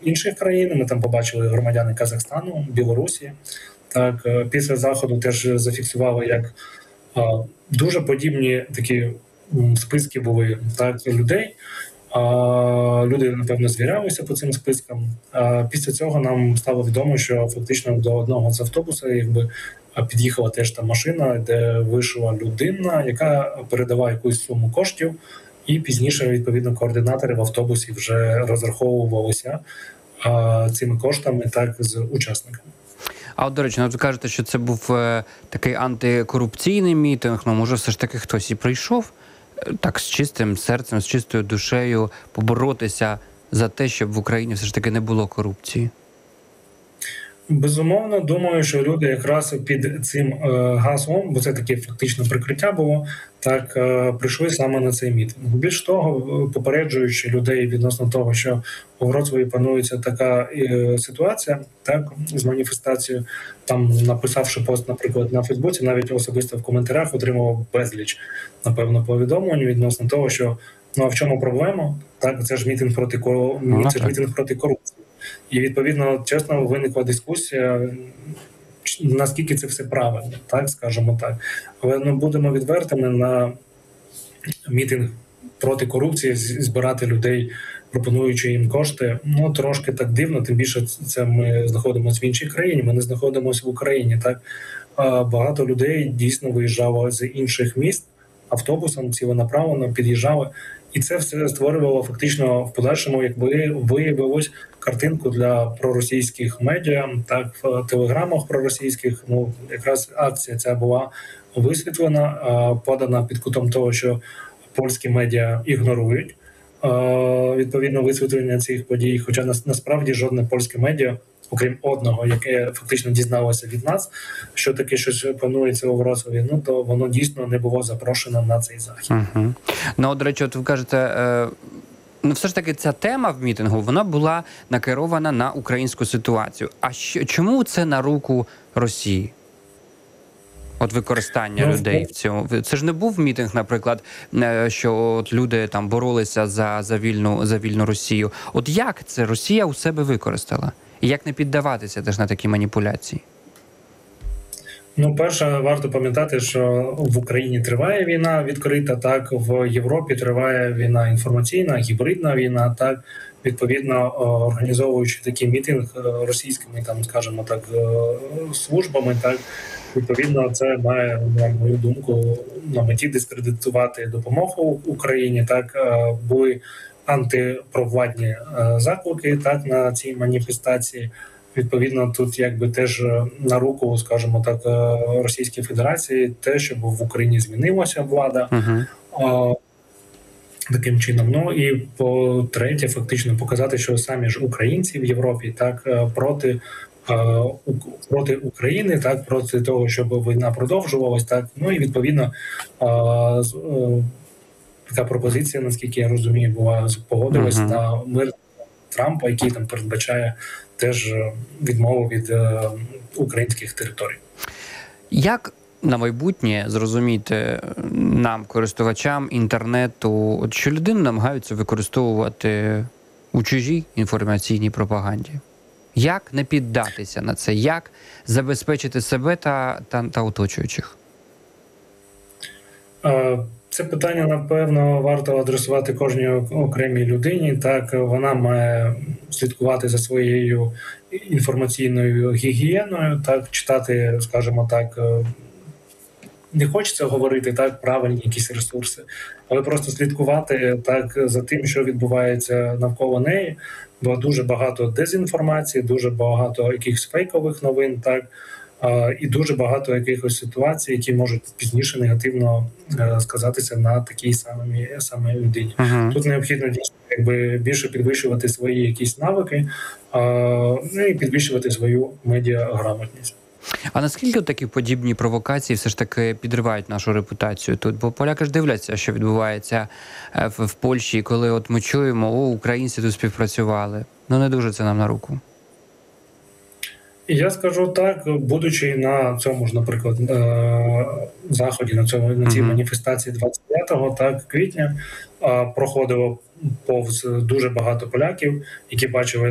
інших країн. Ми там побачили громадяни Казахстану, Білорусі. Так, після заходу теж зафіксували, як дуже подібні такі списки були так людей. Люди, напевно, звірялися по цим спискам. Після цього нам стало відомо, що фактично до одного з автобусів під'їхала теж та машина, де вийшла людина, яка передала якусь суму коштів, і пізніше, відповідно, координатори в автобусі вже розраховувалися цими коштами так з учасниками. А от, до речі, ви кажете, що це був такий антикорупційний мітинг, може все ж таки хтось і прийшов так з чистим серцем, з чистою душею поборотися за те, щоб в Україні все ж таки не було корупції? Безумовно, думаю, що люди якраз під цим гаслом, бо це таке фактично прикриття було, так прийшли саме на цей мітинг. Більш того, попереджуючи людей відносно того, що у Вроцлаві панується така ситуація, так, з маніфестацією, там написавши пост, наприклад, на Фейсбуці, навіть особисто в коментарях отримував безліч, напевно, повідомлень відносно того, що а в чому проблема? Так, це ж мітинг проти корупції. І, відповідно, чесно, виникла дискусія, наскільки це все правильно, так, скажімо так. Але будемо відвертими, на мітинг проти корупції збирати людей, пропонуючи їм кошти, трошки так дивно, тим більше це ми знаходимося в іншій країні, ми не знаходимося в Україні, так. Багато людей дійсно виїжджало з інших міст автобусом, ціленаправленно під'їжджали. І це все створювало фактично в подальшому, якби виявилось, картинку для проросійських медіа, так, в телеграмах проросійських. Якраз акція ця була висвітлена, подана під кутом того, що польські медіа ігнорують відповідно висвітлення цих подій. Хоча насправді жодне польське медіа, окрім одного, яке фактично дізналося від нас, що таке щось планується у Вроцлаві, то воно дійсно не було запрошено на цей захід. До речі, от ви кажете, все ж таки ця тема в мітингу, вона була накерована на українську ситуацію. А чому це на руку Росії? От використання людей в цьому. Це ж не був мітинг, наприклад, що от люди там боролися за вільну Росію. От як це Росія у себе використала? І як не піддаватися теж на такі маніпуляції? Перше, варто пам'ятати, що в Україні триває війна відкрита, так, в Європі триває війна інформаційна, гібридна війна, так, відповідно, організовуючи такий мітинг російськими, там, скажімо так, службами, так, відповідно, це має, на мою думку, на меті дискредитувати допомогу Україні, так, були антипровладні заклики, так, на цій маніфестації. Відповідно, тут якби теж на руку, скажімо так, Російській Федерації те, щоб в Україні змінилася влада таким чином. І по-третє, фактично показати, що самі ж українці в Європі так проти України, так, проти того, щоб війна продовжувалась, так, і відповідно така пропозиція, наскільки я розумію, була погодилась на мир Трампа, який там передбачає теж відмову від українських територій. Як на майбутнє зрозуміти нам, користувачам інтернету, що людину намагаються використовувати у чужій інформаційній пропаганді? Як не піддатися на це? Як забезпечити себе та оточуючих? Це питання, напевно, варто адресувати кожній окремій людині. Так, вона має слідкувати за своєю інформаційною гігієною, так, читати, скажімо так, не хочеться говорити так, правильні якісь ресурси, але просто слідкувати так за тим, що відбувається навколо неї, бо дуже багато дезінформації, дуже багато якихось фейкових новин, так, і дуже багато якихось ситуацій, які можуть пізніше негативно сказатися на такій самій людині. Тут необхідно дійсно більше підвищувати свої якісь навики, і підвищувати свою медіаграмотність. А наскільки такі подібні провокації все ж таки підривають нашу репутацію тут? Бо поляки ж дивляться, що відбувається в Польщі, коли от ми чуємо, українці тут співпрацювали. Не дуже це нам на руку. Я скажу так, будучи на цьому ж, наприклад, заході, на цій маніфестації 29 квітня, проходило повз дуже багато поляків, які бачили